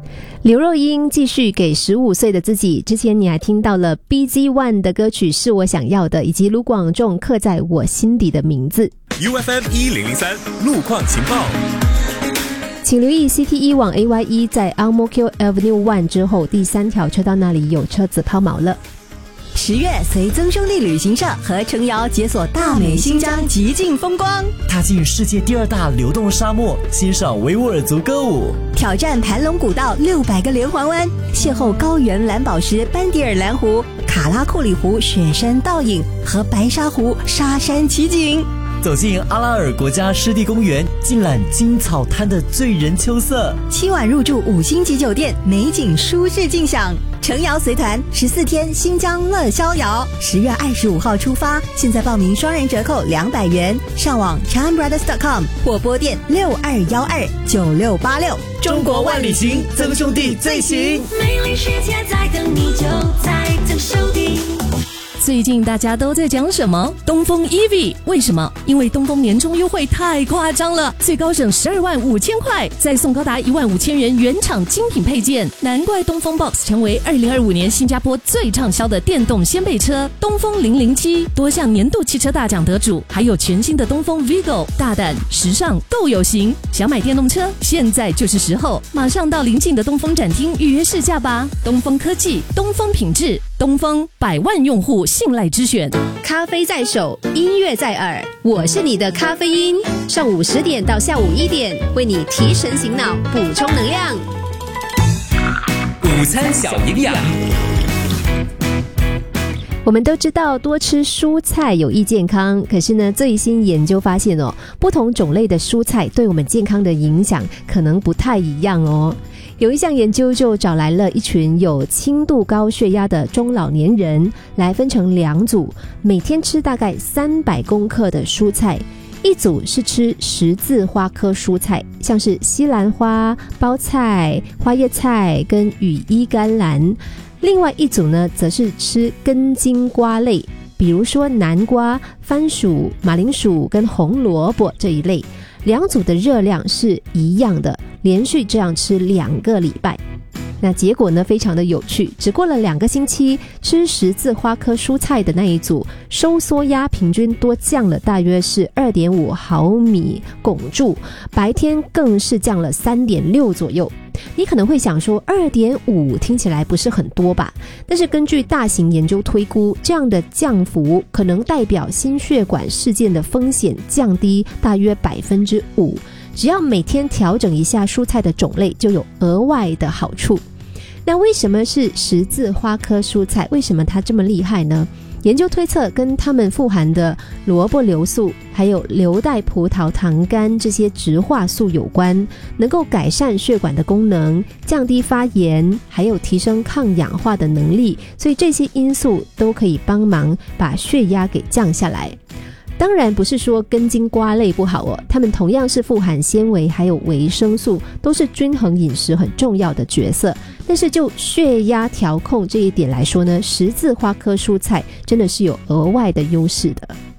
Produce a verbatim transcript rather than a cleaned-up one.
刘若英继续给十五岁的自己。之前你还听到了 B G One 的歌曲是我想要的，以及卢广仲刻在我心底的名字。 U F M 一零零三路况情报， 请留意 C T 一 往 A Y E 在 Ang Mo Kio Avenue one 之后第三条车道那里有车子抛锚了。 十月随曾兄弟旅行社和程瑶解锁大美新疆极尽风光， 踏进世界第二大流动沙漠，欣赏维吾尔族歌舞， 挑战盘龙古道六百个连环弯，邂逅高原蓝宝石班迪尔蓝湖、卡拉库里湖雪山倒影和白沙湖沙山奇景， 走进阿拉尔国家湿地公园，尽览金草滩的醉人秋色。 七晚入住五星级酒店，美景舒适尽享。程瑶随团十四天新疆乐逍遥，十月二十五号出发，现在报名双人折扣两百元，上网 chime brothers dot com 或拨电六二一二九六八六。 中国万里行，曾兄弟最行。 美丽世界在等你，就在曾兄弟。 最近大家都在讲什么？东风 E V， 为什么？因为东风年终优惠太夸张了，最高省十二万五千块，再送高达一万五千元原厂精品配件，难怪东风 Box 成为二零二五年新加坡最畅销的电动掀背车。东风零零七多项年度汽车大奖得主，还有全新的东风 Vigo， 大胆时尚够有型。想买电动车，现在就是时候，马上到邻近的东风展厅预约试驾吧。东风科技，东风品质，东风百万用户信赖之选。 咖啡在手，音乐在耳，我是你的咖啡因。上午十点到下午一点，为你提神醒脑，补充能量。 午餐小营养。 我们都知道多吃蔬菜有益健康，可是呢，最新研究发现哦，不同种类的蔬菜对我们健康的影响可能不太一样哦。有一项研究就找来了一群有轻度高血压的中老年人，来分成两组，每天吃大概三百公克的蔬菜。一组是吃十字花科蔬菜，像是西兰花、包菜、花叶菜跟羽衣甘蓝。另外一组呢，则是吃根茎瓜类，比如说南瓜、番薯、马铃薯跟红萝卜这一类。两组的热量是一样的，连续这样吃两个礼拜。那结果呢，非常的有趣，只过了两个星期，吃十字花科蔬菜的那一组收缩压平均多降了大约是 二点五毫米汞柱，白天更是降了 三点六 左右。你可能会想说 二点五 听起来不是很多吧，但是根据大型研究推估，这样的降幅可能代表心血管事件的风险降低大约 百分之五。 只要每天调整一下蔬菜的种类，就有额外的好处。那为什么是十字花科蔬菜？为什么它这么厉害呢？研究推测跟它们富含的萝卜硫素还有硫代葡萄糖苷这些植化素有关，能够改善血管的功能，降低发炎，还有提升抗氧化的能力，所以这些因素都可以帮忙把血压给降下来。当然不是说根茎瓜类不好哦，它们同样是富含纤维还有维生素，都是均衡饮食很重要的角色。但是就血压调控这一点来说呢，十字花科蔬菜真的是有额外的优势的。